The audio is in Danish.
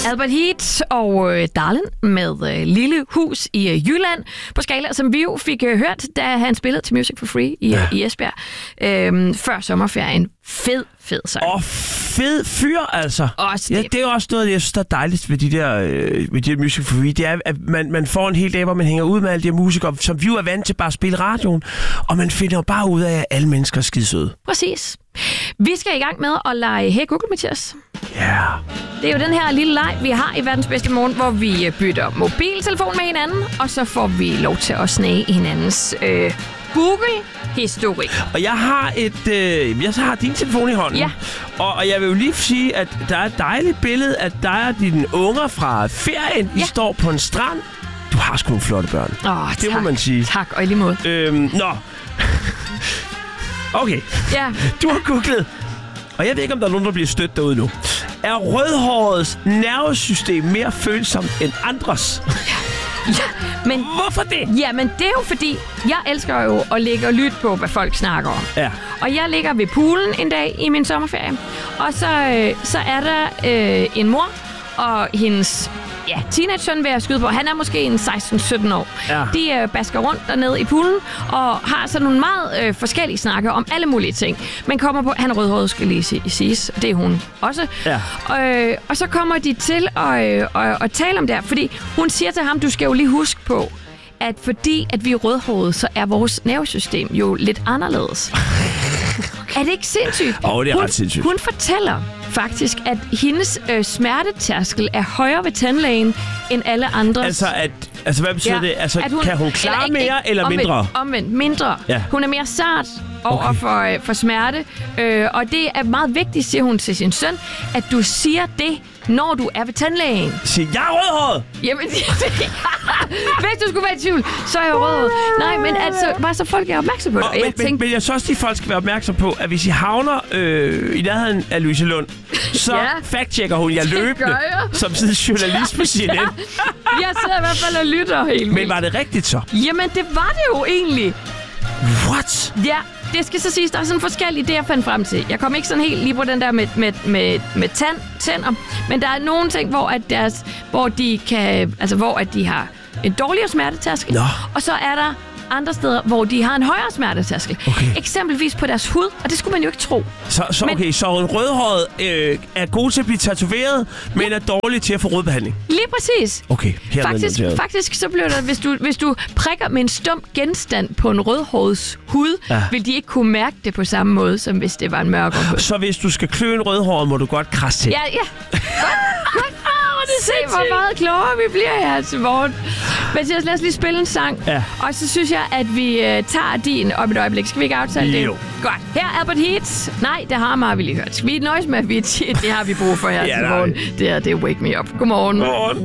Albert Heat og Darlin med Lille Hus i Jylland på Skala, som vi jo fik hørt, da han spillede til Music for Free i Esbjerg før sommerferien. Fed sang. Fed fyr, altså. Ja, det er jo også noget, jeg synes, der er dejligt ved de der Music for Free. Det er, at man får en hel dag, hvor man hænger ud med alle de her musikere, som vi jo er vant til bare at spille radioen, og man finder jo bare ud af, at alle mennesker er skidesøde. Præcis. Vi skal i gang med at lege Hey Google, Mathias. Ja. Yeah. Det er jo den her lille leg, vi har i Verdens Bedste Morgen, hvor vi bytter mobiltelefon med hinanden, og så får vi lov til at snage hinandens Google-historik. Og jeg har din telefon i hånden. Ja. Og jeg vil jo lige sige, at der er et dejligt billede af dig og dine unger fra ferien. I står på en strand. Du har sgu nogle flotte børn. Det må man sige. Tak, og i lige måde. Okay. Ja. Du har googlet. Og jeg ved ikke, om der er nogen, der bliver stødt derude nu. Er rødhårets nervesystem mere følsomt end andres? Ja, men hvorfor det? Ja, men det er jo fordi, jeg elsker jo at ligge og lytte på, hvad folk snakker om. Ja. Og jeg ligger ved poolen en dag i min sommerferie. Og så er der en mor og hendes teenage-søn vil jeg skyde på. Han er måske en 16-17 år. Ja. De basker rundt dernede i poolen og har sådan nogle meget forskellige snakker om alle mulige ting. Men kommer på, han er rødhåret, skal lige siges. Det er hun også. Ja. Og så kommer de til at tale om det her, fordi hun siger til ham, du skal jo lige huske på, at fordi at vi er rødhårede, så er vores nervesystem jo lidt anderledes. Er det ikke sindssygt? Det er ret sindssygt. Hun fortæller faktisk, at hendes smertetærskel er højere ved tandlægen end alle andres. Altså hvad betyder det? Altså, kan hun klare mere eller mindre? Omvendt, mindre. Ja. Hun er mere sart over for smerte. Og det er meget vigtigt, siger hun til sin søn, at du siger det, når du er ved tandlægen. Siger jeg er rødhåret? Jamen, hvis du skulle være i tvivl, så er jeg rødhåret. Nej, men altså, bare så folk er opmærksom på det. Men jeg synes også, at folk skal være opmærksom på, at hvis I havner i nærheden af Louise Lund, så fact-checker hun jer løbende som sådan journalist på CNN. Jeg sidder i hvert fald og lytter helt. Men var det rigtigt så? Jamen, det var det jo egentlig. What? Ja, det skal så siges, der er sådan forskellige, det jeg fandt frem til. Jeg kom ikke sådan helt lige på den der med tænder, men der er nogle ting, hvor de har en dårligere smertetærskel, og så er der andre steder, hvor de har en højere smertetærskel. Okay. Eksempelvis på deres hud, og det skulle man jo ikke tro. Så en rødhåret er god til at blive tatoveret, men er dårlig til at få rodbehandling. Lige præcis. Okay, faktisk så bliver der, hvis du prikker med en stum genstand på en rødhårets hud, vil de ikke kunne mærke det på samme måde, som hvis det var en mørkere hud. Så hvis du skal klø en rødhåret, må du godt krasse til. Ja. Godt. Se, hvor meget klogere vi bliver her til morgen. Men lad os lige spille en sang. Ja. Og så synes jeg, at vi tager din om et øjeblik. Skal vi ikke aftale det? Jo. Godt. Her er Albert Heat. Nej, det har vi lige hørt. Skal vi nøjes med, at det har vi brug for her til morgen. Det er Wake Me Up. Godmorgen.